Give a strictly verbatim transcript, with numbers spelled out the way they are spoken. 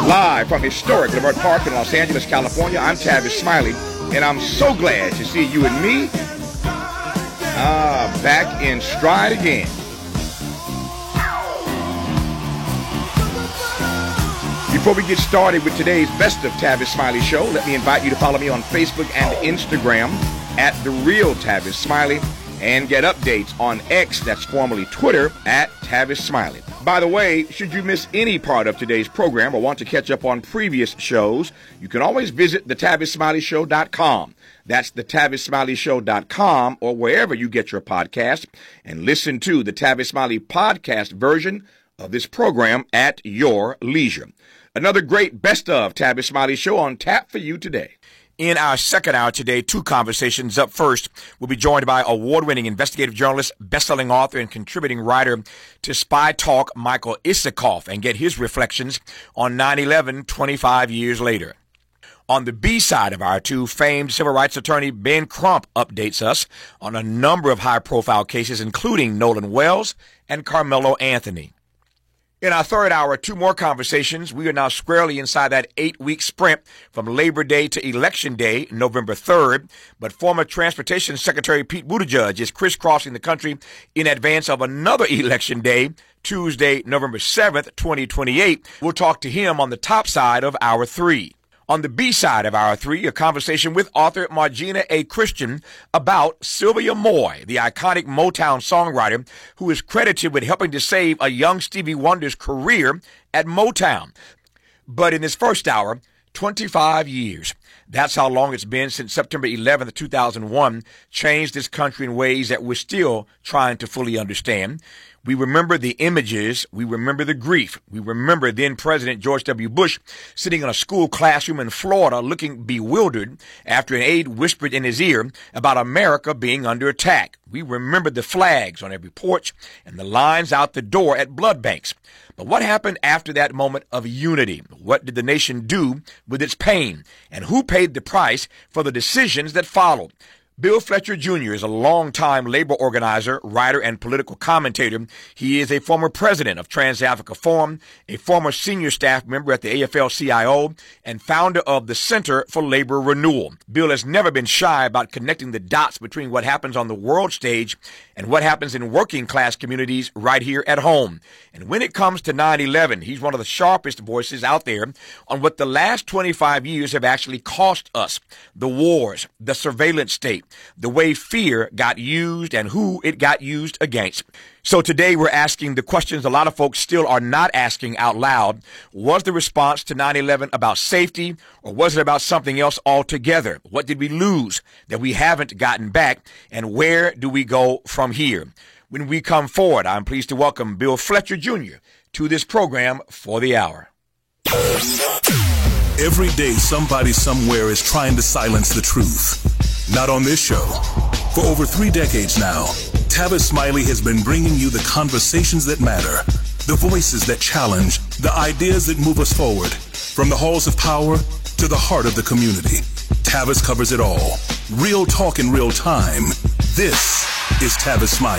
Live from historic Leimert Park in Los Angeles, California, I'm Tavis Smiley, and I'm so glad to see you and me uh, back in stride again. Before we get started with today's Best of Tavis Smiley show, let me invite you to follow me on Facebook and Instagram at The Real Tavis Smiley, and get updates on X, that's formerly Twitter, at Tavis Smiley. By the way, should you miss any part of today's program or want to catch up on previous shows, you can always visit the tavis smiley show dot com. That's the tavis smiley show dot com, or wherever you get your podcast, and listen to the Tavis Smiley podcast version of this program at your leisure. Another great Best of Tavis Smiley show on tap for you today. In our second hour today, two conversations. Up first, we'll be joined by award-winning investigative journalist, best-selling author, and contributing writer to Spy Talk, Michael Isikoff, and get his reflections on nine eleven twenty-five years later. On the B side of our two, famed civil rights attorney Ben Crump updates us on a number of high-profile cases, including Nolan Wells and Carmelo Anthony. In our third hour, two more conversations. We are now squarely inside that eight-week sprint from Labor Day to Election Day, November third. But former Transportation Secretary Pete Buttigieg is crisscrossing the country in advance of another Election Day, Tuesday, November seventh, twenty twenty-eight. We'll talk to him on the top side of hour three. On the B side of hour three, a conversation with author Margina A. Christian about Sylvia Moy, the iconic Motown songwriter who is credited with helping to save a young Stevie Wonder's career at Motown. But in this first hour, twenty-five years. That's how long it's been since September eleventh, two thousand one changed this country in ways that we're still trying to fully understand. We remember the images. We remember the grief. We remember then President George W. Bush sitting in a school classroom in Florida looking bewildered after an aide whispered in his ear about America being under attack. We remember the flags on every porch and the lines out the door at blood banks. But what happened after that moment of unity? What did the nation do with its pain? And who paid the price for the decisions that followed? Bill Fletcher Junior is a longtime labor organizer, writer, and political commentator. He is a former president of Trans-Africa Forum, a former senior staff member at the A F L C I O, and founder of the Center for Labor Renewal. Bill has never been shy about connecting the dots between what happens on the world stage and what happens in working class communities right here at home. And when it comes to nine eleven, he's one of the sharpest voices out there on what the last twenty-five years have actually cost us. The wars, the surveillance state, the way fear got used and who it got used against. So today we're asking the questions a lot of folks still are not asking out loud. Was the response to nine eleven about safety, or was it about something else altogether? What did we lose that we haven't gotten back, and where do we go from here? When we come forward, I'm pleased to welcome Bill Fletcher Junior to this program for the hour. Every day somebody somewhere is trying to silence the truth. Not on this show. For over three decades now, Tavis Smiley has been bringing you the conversations that matter, the voices that challenge, the ideas that move us forward, from the halls of power to the heart of the community. Tavis covers it all. Real talk in real time. This is Tavis Smiley.